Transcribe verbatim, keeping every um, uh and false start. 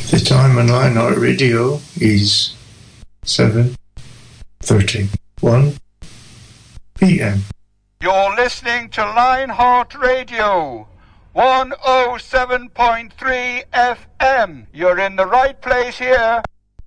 The time on Lionheart Radio is seven thirty-one p m. You're listening to Lionheart Radio, one oh seven point three F M. You're in the right place here.